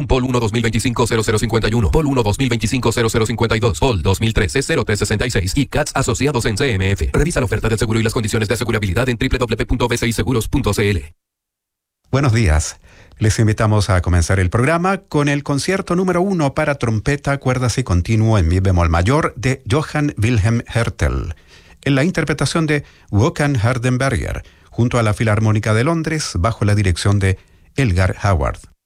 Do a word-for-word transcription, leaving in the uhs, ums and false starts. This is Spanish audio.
Paul uno dos mil veinticinco cero cero cincuenta y uno, Paul uno dos mil veinticinco cero cero cincuenta y dos, Paul dos mil trece cero tres sesenta y seis y C A T S asociados en C M F. Revisa la oferta del seguro y las condiciones de asegurabilidad en doble u doble u doble u punto b c i seguros punto c l. Buenos días. Les invitamos a comenzar el programa con el concierto número uno para trompeta, cuerdas y continuo en mi bemol mayor de Johann Wilhelm Hertel, en la interpretación de Håkan Hardenberger, junto a la Filarmónica de Londres, bajo la dirección de Elgar Howard.